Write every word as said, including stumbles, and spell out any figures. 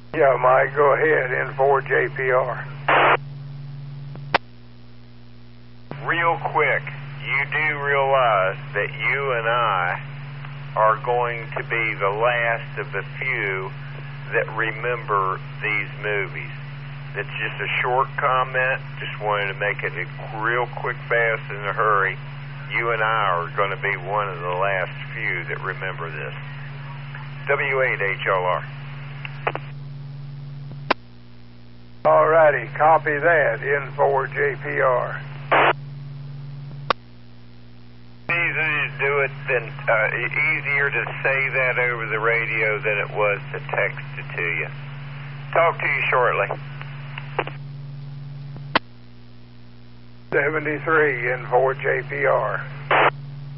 Yeah, Mike, go ahead, N four J P R. Real quick, you do realize that you and I are going to be the last of the few that remember these movies. It's just a short comment. Just wanted to make it a real quick, fast, in a hurry. You and I are going to be one of the last few that remember this. W eight H L R. All righty, copy that, N four J P R. Easier to do it than, uh, easier to say that over the radio than it was to text it to you. Talk to you shortly. seventy-three N four J P R.